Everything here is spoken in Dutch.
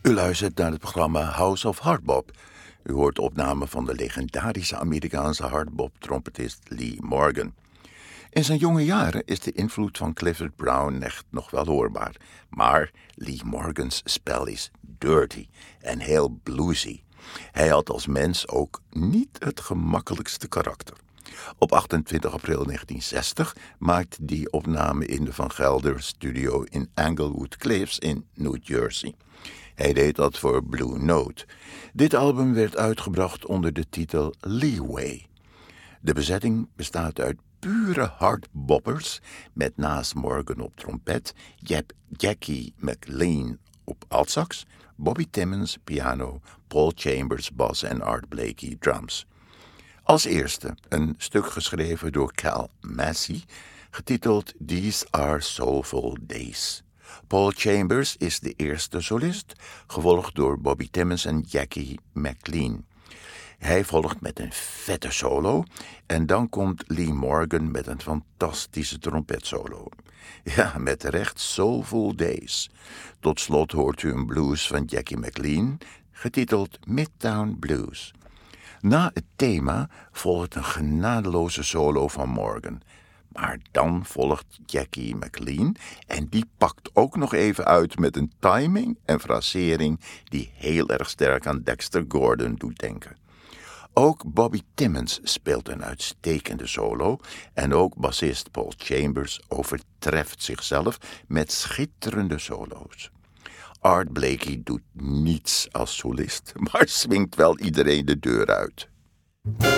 U luistert naar het programma House of Hardbop. U hoort opnamen van de legendarische Amerikaanse hardbop-trompetist Lee Morgan. In zijn jonge jaren is de invloed van Clifford Brown echt nog wel hoorbaar. Maar Lee Morgans spel is dirty en heel bluesy. Hij had als mens ook niet het gemakkelijkste karakter. Op 28 april 1960 maakte hij opname in de Van Gelder Studio in Englewood Cliffs in New Jersey. Hij deed dat voor Blue Note. Dit album werd uitgebracht onder de titel Leeway. De bezetting bestaat uit pure hardboppers, met naast Morgan op trompet, Jackie McLean op altsax, Bobby Timmons piano, Paul Chambers bas en Art Blakey drums. Als eerste een stuk geschreven door Cal Massey, getiteld These Are Soulful Days. Paul Chambers is de eerste solist, gevolgd door Bobby Timmons en Jackie McLean. Hij volgt met een vette solo en dan komt Lee Morgan met een fantastische trompetsolo. Ja, met recht Soulful Days. Tot slot hoort u een blues van Jackie McLean, getiteld Midtown Blues. Na het thema volgt een genadeloze solo van Morgan. Maar dan volgt Jackie McLean en die pakt ook nog even uit met een timing en frasering die heel erg sterk aan Dexter Gordon doet denken. Ook Bobby Timmons speelt een uitstekende solo en ook bassist Paul Chambers overtreft zichzelf met schitterende solo's. Art Blakey doet niets als solist, maar swingt wel iedereen de deur uit.